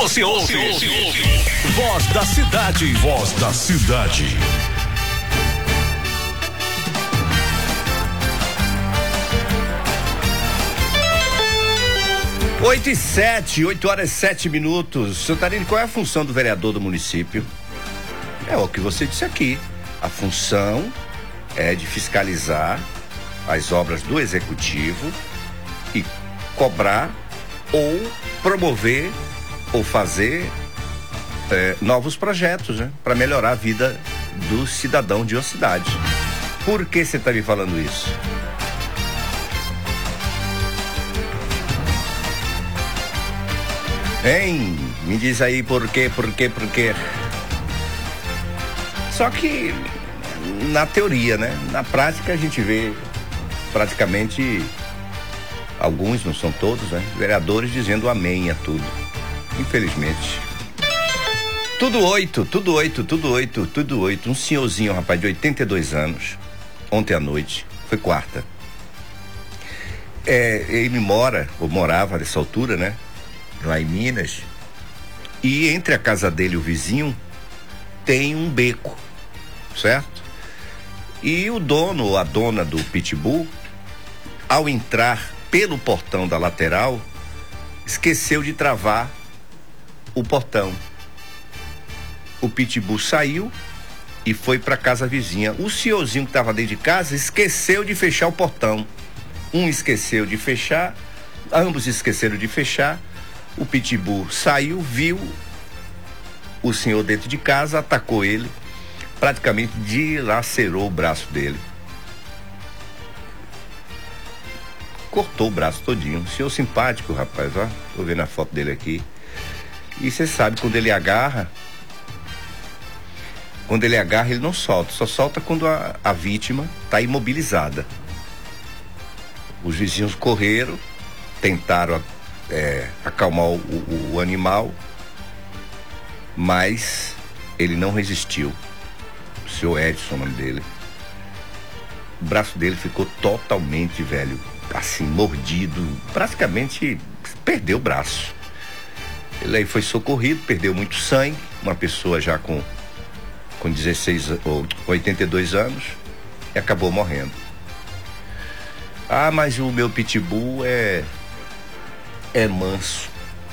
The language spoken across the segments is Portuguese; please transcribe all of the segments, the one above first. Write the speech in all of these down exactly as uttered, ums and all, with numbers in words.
Você ouve. Voz da cidade. Voz da cidade. Oito e sete, oito horas e sete minutos. Seu Tarini, qual é a função do vereador do município? É o que você disse aqui. A função é de fiscalizar as obras do executivo e cobrar ou promover ou fazer é, novos projetos, né? Para melhorar a vida do cidadão de uma cidade. Por que você está me falando isso? Hein? Me diz aí por quê, por quê, por quê. Só que na teoria, né? Na prática a gente vê praticamente alguns, não são todos, né? Vereadores dizendo amém a tudo. Infelizmente. Tudo oito, tudo oito, tudo oito, tudo oito. Um senhorzinho, rapaz, de oitenta e dois anos, ontem à noite, foi quarta. É, ele mora, ou morava nessa altura, né? Lá em Minas, e entre a casa dele e o vizinho tem um beco, certo? E o dono ou a dona do pitbull, ao entrar pelo portão da lateral, esqueceu de travar o portão. O pitbull saiu e foi para casa vizinha. O senhorzinho que estava dentro de casa esqueceu de fechar o portão. Um esqueceu de fechar, ambos esqueceram de fechar. O pitbull saiu, viu o senhor dentro de casa, atacou ele, praticamente dilacerou o braço dele. Cortou o braço todinho. Um senhor simpático, rapaz, ó. Tô vendo a foto dele aqui. E você sabe, quando ele agarra, quando ele agarra, ele não solta. Só solta quando a, a vítima tá imobilizada. Os vizinhos correram, tentaram É, acalmar o, o, o animal, mas ele não resistiu. O senhor Edson, o nome dele, o braço dele ficou totalmente, velho, assim, mordido, praticamente perdeu o braço. Ele aí foi socorrido, perdeu muito sangue, uma pessoa já com com dezesseis ou oitenta e dois anos, e acabou morrendo. Ah, mas o meu pitbull é É manso.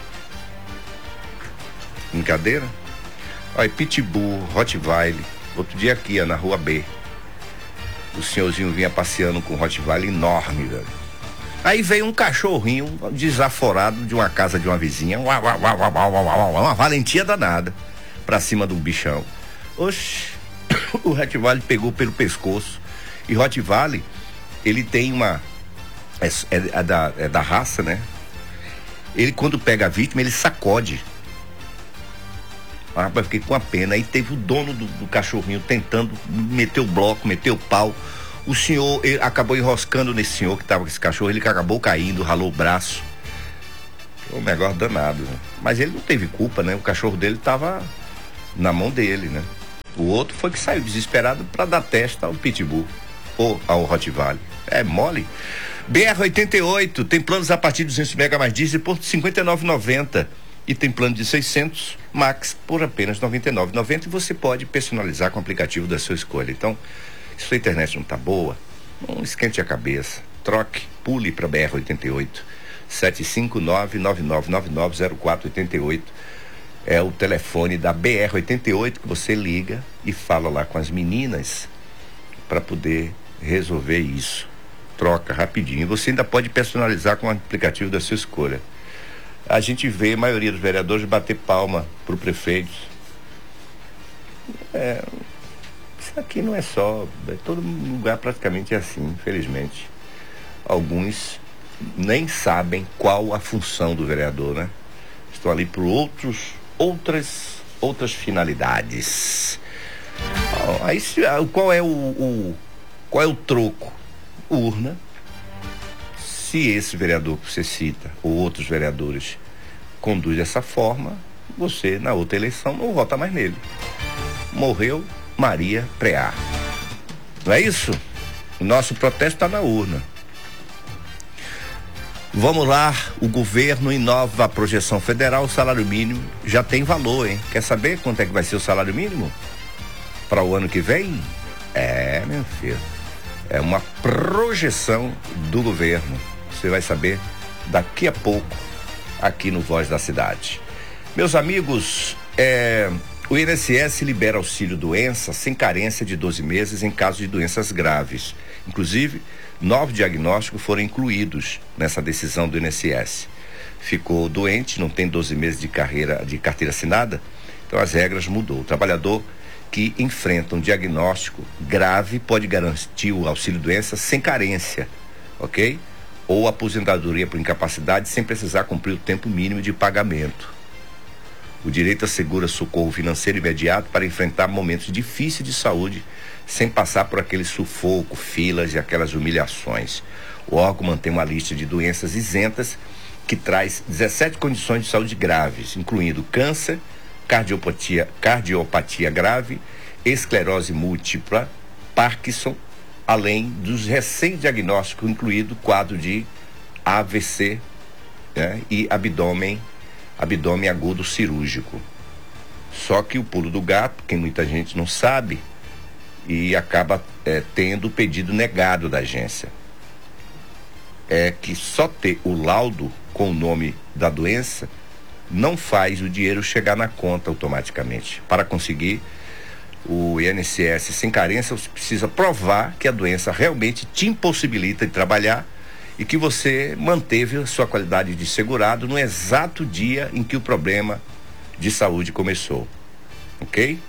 Brincadeira? Olha, pitbull, Rottweiler. Outro dia aqui, ó, na rua B. O senhorzinho vinha passeando com um Rottweiler enorme, velho. Aí veio um cachorrinho desaforado de uma casa de uma vizinha. Uau, uau, uau, uau, uau, uau, uma valentia danada pra cima do bichão. Oxi, o Rottweiler pegou pelo pescoço. E Rottweiler, ele tem uma... É, é, é, da, é da raça, né? Ele, quando pega a vítima, ele sacode. Ah, rapaz, fiquei com a pena. Aí teve o dono do, do cachorrinho tentando meter o bloco, meter o pau. O senhor ele acabou enroscando nesse senhor que estava com esse cachorro. Ele acabou caindo, ralou o braço. Foi um negócio danado, né? Mas ele não teve culpa, né? O cachorro dele estava na mão dele, né? O outro foi que saiu desesperado para dar testa ao pitbull ou ao Rottweiler. É mole. B R oitenta e oito tem planos a partir de duzentos mega mais diesel por cinquenta e nove reais e noventa centavos e tem plano de seiscentos max por apenas noventa e nove reais e noventa centavos e você pode personalizar com o aplicativo da sua escolha. Então, se sua internet não tá boa, não esquente a cabeça, troque, pule para B R oitenta e oito, sete cinco nove, nove nove nove nove, zero quatro oito oito. É o telefone da B R oitenta e oito que você liga e fala lá com as meninas para poder resolver isso. Troca rapidinho. Você ainda pode personalizar com o aplicativo da sua escolha. A gente vê a maioria dos vereadores bater palma pro prefeito. É, isso aqui não é só, é todo lugar praticamente é assim, infelizmente. Alguns nem sabem qual a função do vereador, né? Estão ali por outros, outras, outras finalidades. Aí qual é o, o qual é o troco? Urna. Se esse vereador que você cita ou outros vereadores conduz dessa forma, você na outra eleição não vota mais nele. Morreu Maria Preá. Não é isso? O nosso protesto está na urna. Vamos lá, o governo inova a projeção federal, o salário mínimo já tem valor, hein? Quer saber quanto é que vai ser o salário mínimo para o ano que vem? É, meu filho, é uma projeção do governo. Você vai saber daqui a pouco aqui no Voz da Cidade. Meus amigos, é, o I N S S libera auxílio doença sem carência de doze meses em caso de doenças graves. Inclusive, nove diagnósticos foram incluídos nessa decisão do I N S S. Ficou doente, não tem doze meses de carreira, de carteira assinada, então as regras mudou. O trabalhador que enfrenta um diagnóstico grave pode garantir o auxílio doença sem carência, ok? Ou aposentadoria por incapacidade sem precisar cumprir o tempo mínimo de pagamento. O direito assegura socorro financeiro imediato para enfrentar momentos difíceis de saúde sem passar por aquele sufoco, filas e aquelas humilhações. O órgão mantém uma lista de doenças isentas que traz dezessete condições de saúde graves, incluindo câncer, cardiopatia, cardiopatia grave, esclerose múltipla, Parkinson, além dos recém-diagnósticos, incluído quadro de A V C, né, e abdômen, abdômen agudo cirúrgico. Só que o pulo do gato, que muita gente não sabe, e acaba é, tendo o pedido negado da agência, é que só ter o laudo com o nome da doença não faz o dinheiro chegar na conta automaticamente. Para conseguir o I N S S sem carência, você precisa provar que a doença realmente te impossibilita de trabalhar e que você manteve a sua qualidade de segurado no exato dia em que o problema de saúde começou, ok?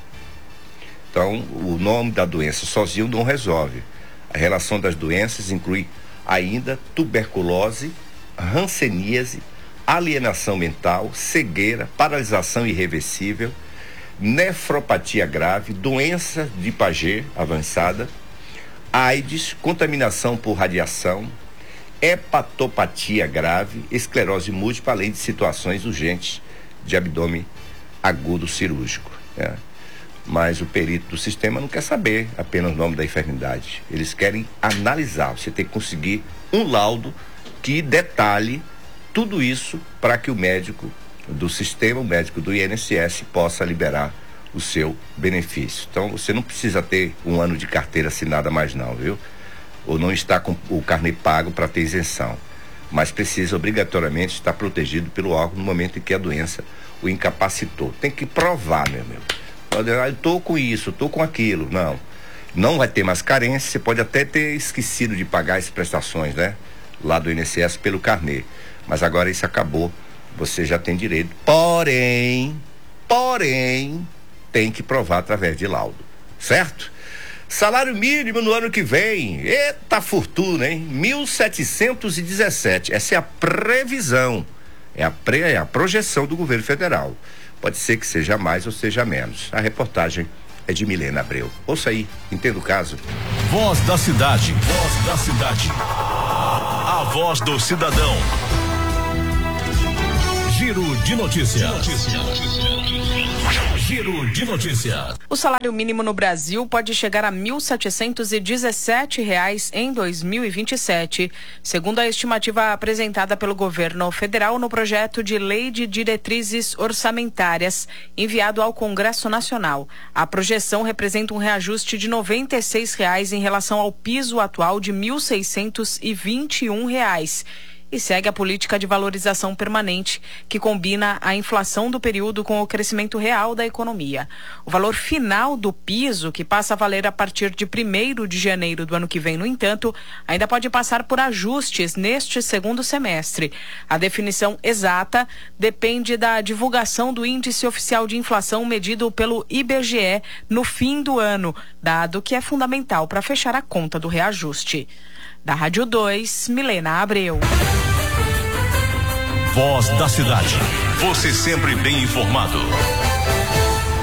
Então, o nome da doença sozinho não resolve. A relação das doenças inclui ainda tuberculose, hanseníase, alienação mental, cegueira, paralisação irreversível, nefropatia grave, doença de Paget avançada, AIDS, contaminação por radiação, hepatopatia grave, esclerose múltipla, além de situações urgentes de abdômen agudo cirúrgico, né? Mas o perito do sistema não quer saber apenas o nome da enfermidade. Eles querem analisar. Você tem que conseguir um laudo que detalhe tudo isso para que o médico do sistema, o médico do I N S S, possa liberar o seu benefício. Então, você não precisa ter um ano de carteira assinada mais não, viu? Ou não está com o carnê pago para ter isenção. Mas precisa obrigatoriamente estar protegido pelo órgão no momento em que a doença o incapacitou. Tem que provar, meu amigo. Eu estou com isso, estou com aquilo. Não, não vai ter mais carência. Você pode até ter esquecido de pagar as prestações, né? Lá do I N S S pelo carnê. Mas agora isso acabou. Você já tem direito. Porém, porém, tem que provar através de laudo. Certo? Salário mínimo no ano que vem. Eita fortuna, hein? mil setecentos e dezessete. Essa é a previsão. É a, pre, é a projeção do governo federal. Pode ser que seja mais ou seja menos. A reportagem é de Milena Abreu. Ouça aí, entenda o caso. Voz da Cidade. Voz da Cidade. A voz do cidadão. Giro de notícias. Giro de notícias. O salário mínimo no Brasil pode chegar a mil setecentos e dezessete reais em dois mil e vinte e sete, segundo a estimativa apresentada pelo governo federal no projeto de lei de diretrizes orçamentárias enviado ao Congresso Nacional. A projeção representa um reajuste de noventa e seis reais em relação ao piso atual de mil seiscentos e vinte e um reais. E segue a política de valorização permanente, que combina a inflação do período com o crescimento real da economia. O valor final do piso, que passa a valer a partir de primeiro de janeiro do ano que vem, no entanto, ainda pode passar por ajustes neste segundo semestre. A definição exata depende da divulgação do Índice Oficial de Inflação medido pelo I B G E no fim do ano, dado que é fundamental para fechar a conta do reajuste. Da Rádio dois, Milena Abreu. Voz da Cidade. Você sempre bem informado.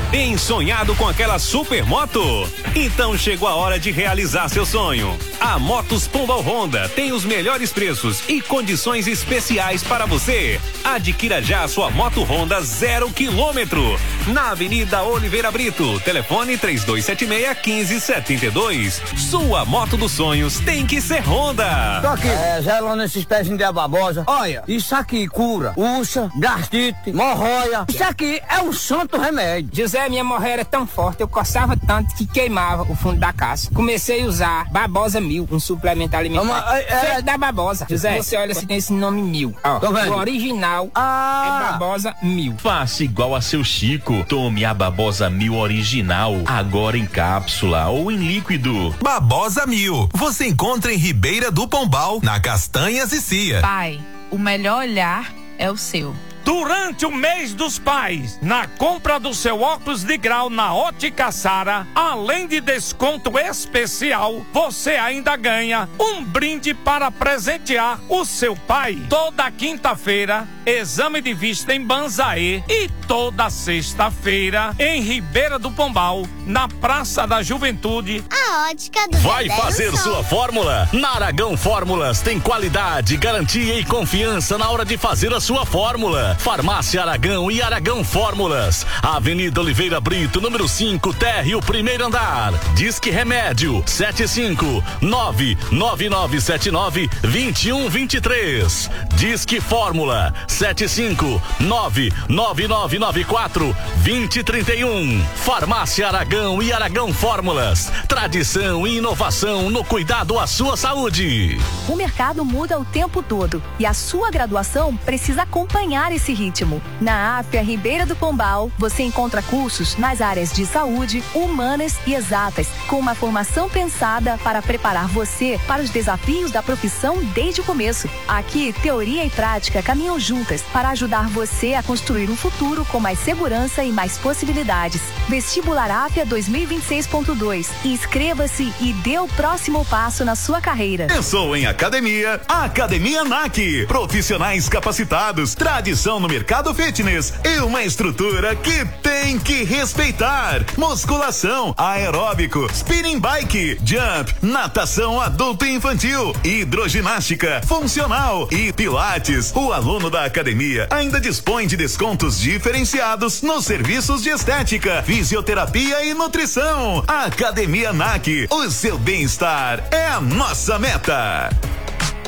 Tem sonhado com aquela super moto? Então chegou a hora de realizar seu sonho. A Motos Pombal Honda tem os melhores preços e condições especiais para você. Adquira já a sua moto Honda zero quilômetro. Na Avenida Oliveira Brito, telefone três dois sete seis, um cinco sete dois. Sua moto dos sonhos tem que ser Honda. Tô aqui, é, gelando esses pezinhos de babosa. Olha, isso aqui cura ursa, gastrite, hemorroia. Isso aqui é um santo remédio. José, minha hemorroia era tão forte, eu coçava tanto que queimava o fundo da casa. Comecei a usar Babosa Mil, um suplemento alimentar. Uma, é, é... da Babosa. José, você olha assim, tem esse nome Mil. Ó, o original ah. é Babosa Mil. Faça igual a seu Chico. Tome a Babosa Mil original, agora em cápsula ou em líquido. Babosa Mil, você encontra em Ribeira do Pombal, na Castanhas e Cia. Pai, o melhor olhar é o seu. Durante o mês dos pais, na compra do seu óculos de grau na Ótica Sara, além de desconto especial, você ainda ganha um brinde para presentear o seu pai. Toda quinta-feira, exame de vista em Banzaê e toda sexta-feira em Ribeira do Pombal, na Praça da Juventude. A Ótica do Vai fazer sua fórmula? Na Aragão Fórmulas tem qualidade, garantia e confiança na hora de fazer a sua fórmula. Farmácia Aragão e Aragão Fórmulas. Avenida Oliveira Brito, número cinco, térreo, primeiro andar. Disque Remédio sete cinco nove nove nove sete nove dois um dois três. Disque Fórmula sete cinco nove nove nove nove quatro dois zero três um. Farmácia Aragão e Aragão Fórmulas. Tradição e inovação no cuidado à sua saúde. O mercado muda o tempo todo e a sua graduação precisa acompanhar esse ritmo. Na A F A Ribeira do Pombal, você encontra cursos nas áreas de saúde, humanas e exatas, com uma formação pensada para preparar você para os desafios da profissão desde o começo. Aqui, teoria e prática caminham juntas para ajudar você a construir um futuro com mais segurança e mais possibilidades. Vestibular A F A dois mil e vinte e seis ponto dois. Inscreva-se e dê o próximo passo na sua carreira. Pensou em academia? Academia N A C. Profissionais capacitados, tradição no mercado fitness e uma estrutura que tem que respeitar. Musculação, aeróbico, spinning bike, jump, natação adulto e infantil, hidroginástica, funcional e pilates. O aluno da academia ainda dispõe de descontos diferenciados nos serviços de estética, fisioterapia e nutrição. Academia N A C, o seu bem-estar é a nossa meta.